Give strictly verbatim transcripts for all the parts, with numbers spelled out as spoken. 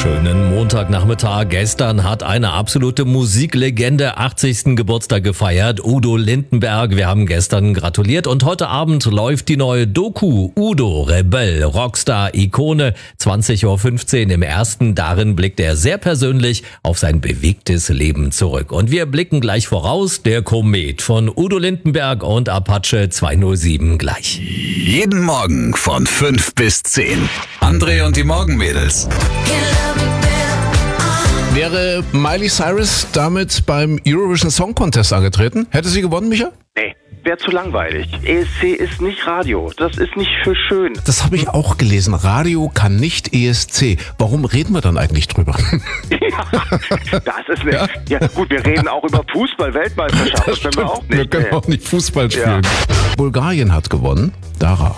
Schönen Montagnachmittag. Gestern hat eine absolute Musiklegende achtzigsten Geburtstag gefeiert, Udo Lindenberg. Wir haben gestern gratuliert und heute Abend läuft die neue Doku Udo, Rebell, Rockstar, Ikone, zwanzig Uhr fünfzehn im Ersten. Darin blickt er sehr persönlich auf sein bewegtes Leben zurück. Und wir blicken gleich voraus, der Komet von Udo Lindenberg und Apache zweihundertsieben gleich. Jeden Morgen von fünf bis zehn. André und die Morgenmädels. Wäre Miley Cyrus damit beim Eurovision Song Contest angetreten? Hätte sie gewonnen, Micha? Nee, wäre zu langweilig. E S C ist nicht Radio. Das ist nicht für schön. Das habe ich auch gelesen. Radio kann nicht E S C. Warum reden wir dann eigentlich drüber? Ja, das ist nicht. Ja. ja gut, wir reden auch über Fußball-Weltmeisterschaft. Das, das können wir auch nicht. Wir können ey. auch nicht Fußball spielen. Ja. Bulgarien hat gewonnen. Dara.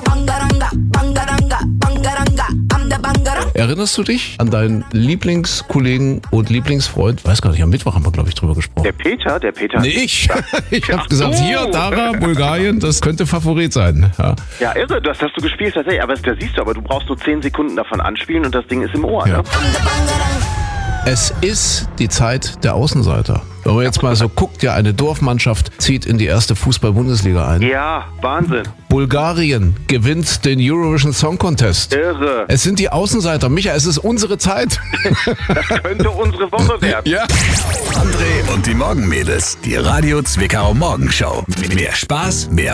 Erinnerst du dich an deinen Lieblingskollegen und Lieblingsfreund? Weiß gar nicht, am Mittwoch haben wir, glaube ich, drüber gesprochen. Der Peter, der Peter. Nee, ich. Ich habe Ach gesagt, so. hier, Dara, Bulgarien, das könnte Favorit sein. Ja. Ja, irre, das hast du gespielt tatsächlich. Aber da siehst du, aber du brauchst nur zehn Sekunden davon anspielen und das Ding ist im Ohr. Ja. Ne? Es ist die Zeit der Außenseiter. Wenn man jetzt mal so guckt, ja, eine Dorfmannschaft zieht in die erste Fußball-Bundesliga ein. Ja, Wahnsinn. Bulgarien gewinnt den Eurovision Song Contest. Irre. Es sind die Außenseiter. Micha, es ist unsere Zeit. Das könnte unsere Woche werden. Ja. André und die Morgenmädels. Die Radio Zwickau Morgenshow. Mehr Spaß, mehr